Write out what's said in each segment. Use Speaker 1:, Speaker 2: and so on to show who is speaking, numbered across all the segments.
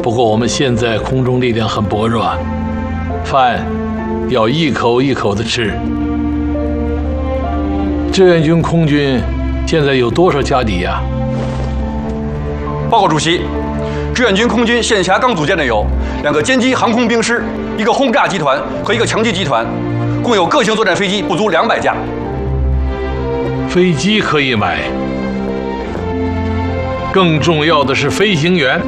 Speaker 1: 不过我们现在空中力量很薄弱，饭要一口一口的吃。志愿军空军现在有多少家底呀？
Speaker 2: 报告主席，志愿军空军现辖刚组建的有2个歼击航空兵师、1个轰炸集团和1个强击集团，共有各型作战飞机不足200架。
Speaker 1: 飞机可以买，更重要的是飞行员。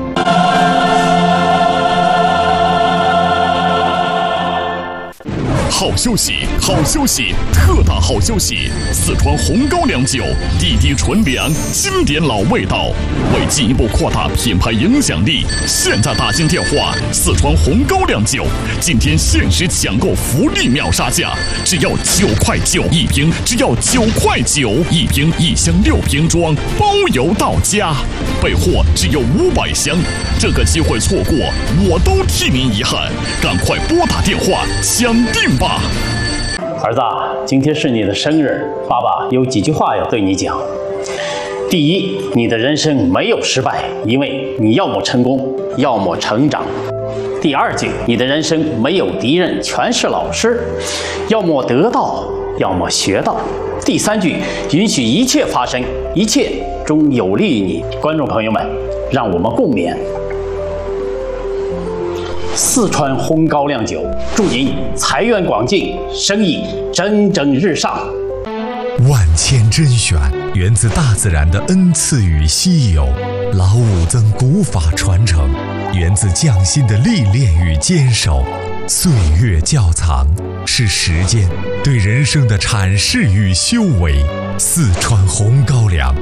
Speaker 3: 好消息，好消息，特大好消息！四川红高粱酒，地低纯粮，经典老味道。为进一步扩大品牌影响力，现在打进电话，四川红高粱酒今天限时抢购福利秒杀价，只要9块9一瓶，只要9块9一瓶，1箱6瓶装，包邮到家。备货只有500箱，这个机会错过，我都替您遗憾。赶快拨打电话抢定吧！
Speaker 4: 儿子，今天是你的生日，爸爸有几句话要对你讲。第一，你的人生没有失败，因为你要么成功，要么成长。第二句，你的人生没有敌人，全是老师，要么得到，要么学到。第三句，允许一切发生，一切终有利于你。观众朋友们，让我们共勉。四川红高粱酒祝您财源广进，生意蒸蒸日上。
Speaker 5: 万千甄选源自大自然的恩赐与稀有，老武僧古法传承源自匠心的历练与坚守，岁月窖藏是时间对人生的阐释与修为。四川红高粱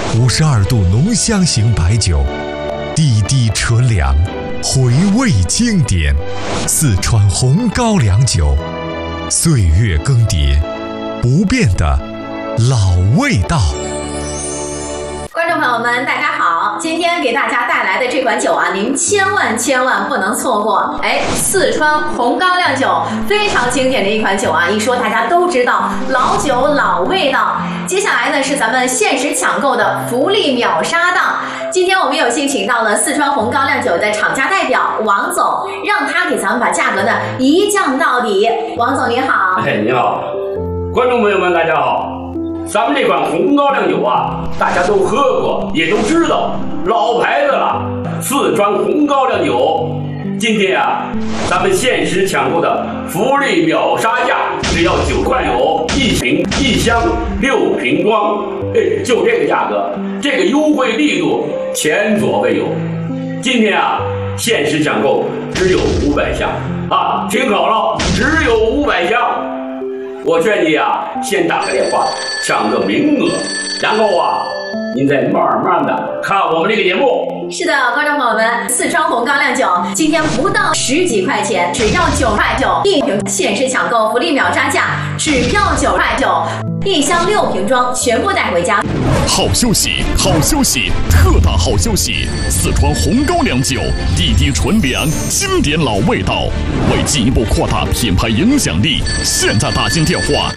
Speaker 5: 52度浓香型白酒，地低纯粮，回味经典。四川红高粱酒，岁月更迭，不变的老味道。
Speaker 6: 观众朋友们，大家好！今天给大家带来的这款酒啊，您千万不能错过。四川红高粱酒非常经典的一款酒啊，一说大家都知道，老酒老味道。接下来呢是咱们限时抢购的福利秒杀档。今天我们有幸请到了四川红高粱酒的厂家代表王总，让他给咱们把价格呢一降到底。王总您好。
Speaker 7: 你好，观众朋友们大家好。咱们这款红高粱酒啊，大家都喝过，也都知道，老牌子了。四川红高粱酒，今天啊，咱们限时抢购的福利秒杀价，只要9块9一瓶，1箱6瓶装，就这个价格，这个优惠力度前所未有。今天啊，限时抢购只有500箱啊，听好了，只有500箱。我劝你啊，先打个电话抢个名额，然后啊，您再慢慢的看我们这个节目。
Speaker 6: 是的，观众朋友们，四川红高粱酒今天不到10几块钱，只要9块9一瓶，限时抢购福利秒杀价，只要9块9，1箱6瓶装，全部带回家。
Speaker 3: 好消息，好消息，特大好消息！四川红高粱酒，地低纯粮，经典老味道。为进一步扩大品牌影响力，现在打进电话。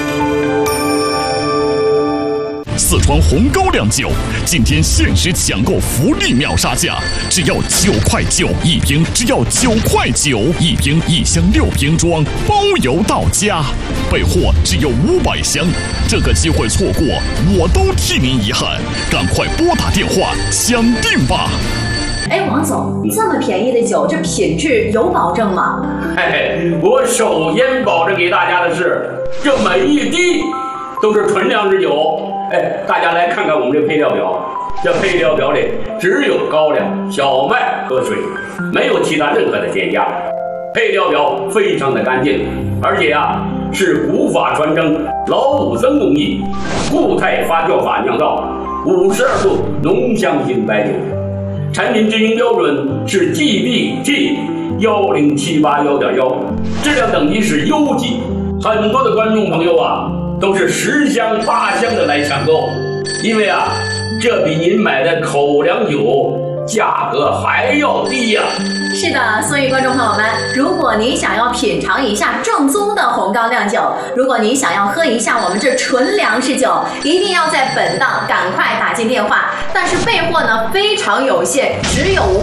Speaker 3: 四川红高粱酒今天限时抢购福利秒杀价，只要9块9一瓶，只要9块9一瓶，1箱6瓶装，包邮到家。备货只有500箱，这个机会错过，我都替您遗憾。赶快拨打电话抢定吧！
Speaker 6: 王总，这么便宜的酒，这品质有保证吗？
Speaker 7: 我首先保证给大家的是，这每一滴都是纯粮食酒。大家来看看我们这配料表，这配料表里只有高粱、小麦和水，没有其他任何的添加。配料表非常的干净，而且啊是古法传承，老武僧工艺，固态发酵法酿造，52度浓香型白酒。产品制营标准是 GBT 10781.1，质量等级是优级。很多的观众朋友啊，都是10箱8箱的来抢购，因为啊，这比您买的口粮酒价格还要低呀。
Speaker 6: 是的，所以观众朋友们，如果您想要品尝一下正宗的红高粱酒，如果您想要喝一下我们这纯粮食酒，一定要在本档赶快打进电话。但是备货呢非常有限，只有